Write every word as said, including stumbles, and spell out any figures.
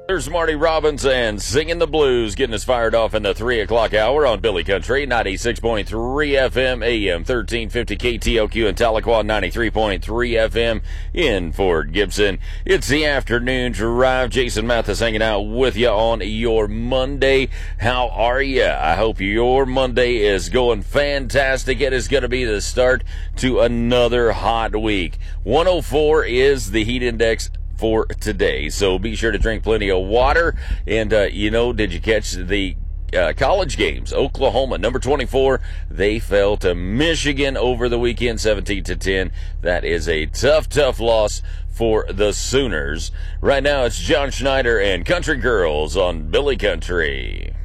There's Marty Robbins and Singing the Blues, getting us fired off in the three o'clock hour on Billy Country, ninety-six point three F M, A M thirteen fifty K T O Q in Tahlequah, ninety-three point three F M in Fort Gibson. It's the afternoon drive. Jason Mathis hanging out with you on your Monday. How are you? I hope your Monday is going fantastic. It is going to be the start to another hot week. one oh four is the heat index for today, so be sure to drink plenty of water. And uh, you know, did you catch the uh, college games? Oklahoma, number twenty-four, they fell to Michigan over the weekend, seventeen to ten. That is a tough, tough loss for the Sooners. Right now, it's John Schneider and Country Girls on Billy Country.